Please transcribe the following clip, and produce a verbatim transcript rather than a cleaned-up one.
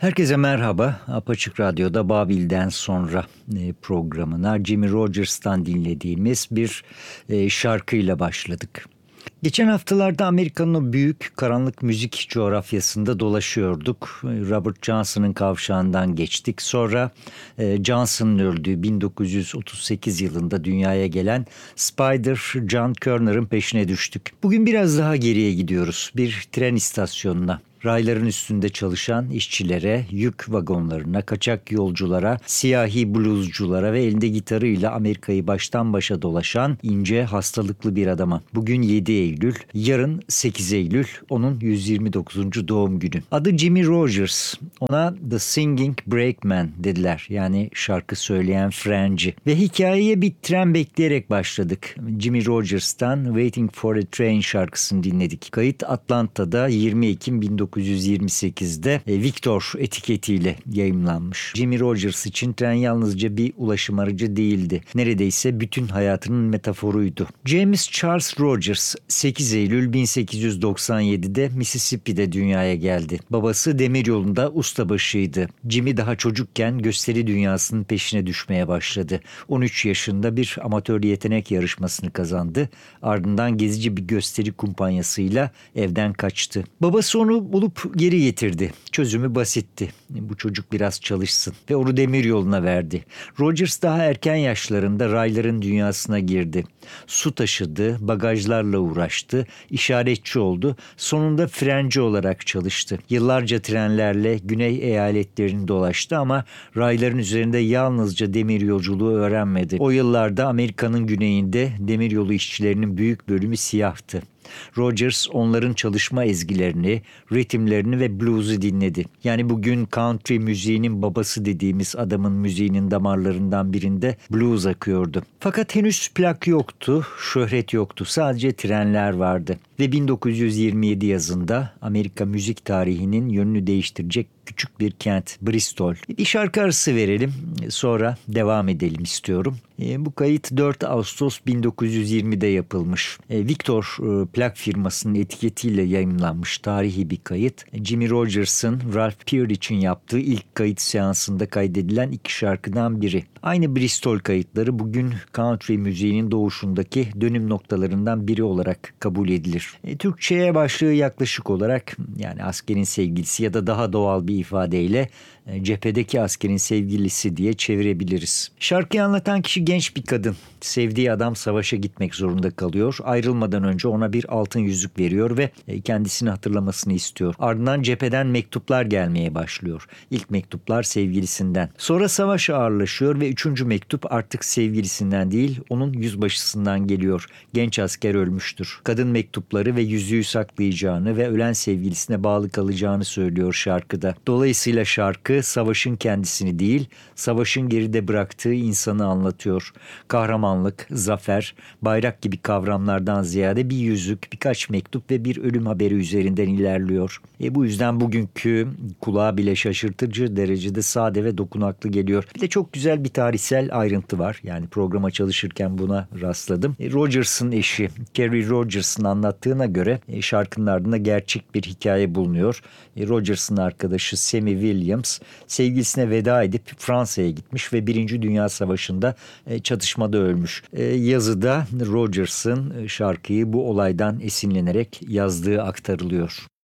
Herkese merhaba. Apaçık Radyo'da Babil'den sonra e, programına Jimmie Rogers'tan dinlediğimiz bir e, şarkıyla başladık. Geçen haftalarda Amerika'nın o büyük karanlık müzik coğrafyasında dolaşıyorduk. Robert Johnson'ın kavşağından geçtik. Sonra e, Johnson'ın öldüğü bin dokuz yüz otuz sekiz yılında dünyaya gelen Spider John Körner'ın peşine düştük. Bugün biraz daha geriye gidiyoruz. Bir tren istasyonuna. Rayların üstünde çalışan işçilere, yük vagonlarına, kaçak yolculara, siyahi bluzculara ve elinde gitarıyla Amerika'yı baştan başa dolaşan ince, hastalıklı bir adama. Bugün yedi Eylül, yarın sekiz Eylül, onun yüz yirmi dokuzuncu doğum günü. Adı Jimmie Rogers. Ona The Singing Brakeman dediler. Yani şarkı söyleyen frenci. Ve hikayeye bir tren bekleyerek başladık. Jimmie Rogers'tan Waiting for a Train şarkısını dinledik. Kayıt Atlanta'da yirmi Ekim bin dokuz yüz yirmi sekizde Victor etiketiyle yayımlanmış. Jimmie Rogers için tren yalnızca bir ulaşım aracı değildi. Neredeyse bütün hayatının metaforuydu. James Charles Rogers sekiz Eylül bin sekiz yüz doksan yedide Mississippi'de dünyaya geldi. Babası demiryolunda ustabaşıydı. Jimmy daha çocukken gösteri dünyasının peşine düşmeye başladı. on üç yaşında bir amatör yetenek yarışmasını kazandı. Ardından gezici bir gösteri kumpanyasıyla evden kaçtı. Babası onu bulup geri getirdi. Çözümü basitti. Bu çocuk biraz çalışsın ve onu demiryoluna verdi. Rogers daha erken yaşlarında rayların dünyasına girdi. Su taşıdı, bagajlarla uğraştı, işaretçi oldu. Sonunda frenci olarak çalıştı. Yıllarca trenlerle güney eyaletlerini dolaştı ama rayların üzerinde yalnızca demiryolculuğu öğrenmedi. O yıllarda Amerika'nın güneyinde demiryolu işçilerinin büyük bölümü siyahtı. Rogers onların çalışma ezgilerini, ritimlerini ve blues'u dinledi. Yani bugün country müziğinin babası dediğimiz adamın müziğinin damarlarından birinde blues akıyordu. Fakat henüz plak yoktu, şöhret yoktu. Sadece trenler vardı. Ve bin dokuz yüz yirmi yedi yazında Amerika müzik tarihinin yönünü değiştirecek küçük bir kent Bristol. Bir şarkı arası verelim, sonra devam edelim istiyorum. E, bu kayıt dört Ağustos bin dokuz yüz yirmide yapılmış. E, Victor e, plak firmasının etiketiyle yayımlanmış tarihi bir kayıt. E, Jimmie Rogers'ın Ralph Peer için yaptığı ilk kayıt seansında kaydedilen iki şarkıdan biri. Aynı Bristol kayıtları bugün country müziğinin doğuşundaki dönüm noktalarından biri olarak kabul edilir. E, Türkçe'ye başlığı yaklaşık olarak yani askerin sevgilisi ya da daha doğal bir ifadeyle e, cephedeki askerin sevgilisi diye çevirebiliriz. Şarkıyı anlatan kişi genç bir kadın. Sevdiği adam savaşa gitmek zorunda kalıyor. Ayrılmadan önce ona bir altın yüzük veriyor ve e, kendisini hatırlamasını istiyor. Ardından cepheden mektuplar gelmeye başlıyor. İlk mektuplar sevgilisinden. Sonra savaş ağırlaşıyor ve üçüncü mektup artık sevgilisinden değil, onun yüzbaşısından geliyor. Genç asker ölmüştür. Kadın mektupları ve yüzüğü saklayacağını ve ölen sevgilisine bağlı kalacağını söylüyor şarkıda. Dolayısıyla şarkı savaşın kendisini değil, savaşın geride bıraktığı insanı anlatıyor. Kahramanlık, zafer, bayrak gibi kavramlardan ziyade bir yüzük, birkaç mektup ve bir ölüm haberi üzerinden ilerliyor. E bu yüzden bugünkü kulağa bile şaşırtıcı derecede sade ve dokunaklı geliyor. Bir de çok güzel bir tarihsel ayrıntı var. Yani programa çalışırken buna rastladım. E, Rogers'ın eşi Carrie Rogers'ın anlattığına göre e, şarkının ardında gerçek bir hikaye bulunuyor. E, Rogers'ın arkadaşı Sammy Williams sevgilisine veda edip Fransa'ya gitmiş ve Birinci Dünya Savaşı'nda e, çatışmada ölmüş. E, yazıda Rogers'ın şarkıyı bu olaydan esinlenerek yazdığı aktarılıyor.